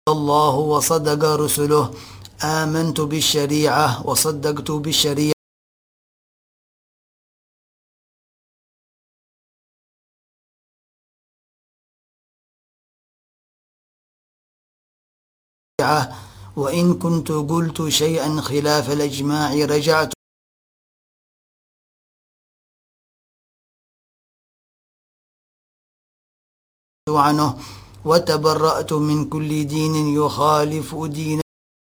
الله وصدق رسله. آمنت بالشريعة وصدقت بالشريعة وإن كنت قلت شيئا خلاف الإجماع رجعت عنه وتبرأت من كل دين يخالف دين